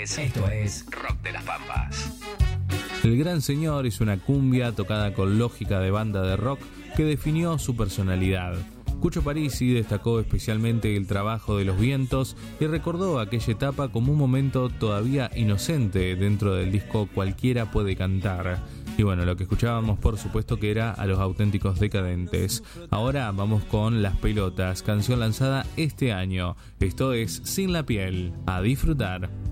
Esto es Rock de las Pampas. El Gran Señor es una cumbia tocada con lógica de banda de rock que definió su personalidad. Cucho Parisi destacó especialmente el trabajo de los vientos y recordó aquella etapa como un momento todavía inocente dentro del disco Cualquiera puede cantar. Y bueno, lo que escuchábamos por supuesto que era a Los Auténticos Decadentes. Ahora vamos con Las Pelotas, canción lanzada este año. Esto es Sin la Piel. A disfrutar.